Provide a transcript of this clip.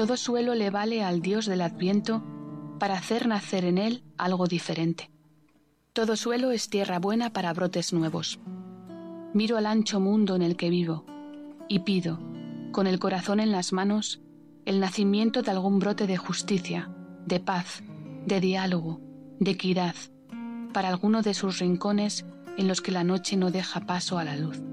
Todo suelo le vale al Dios del Adviento para hacer nacer en él algo diferente. Todo suelo es tierra buena para brotes nuevos. Miro al ancho mundo en el que vivo y pido, con el corazón en las manos, el nacimiento de algún brote de justicia, de paz, de diálogo, de equidad, para alguno de sus rincones en los que la noche no deja paso a la luz.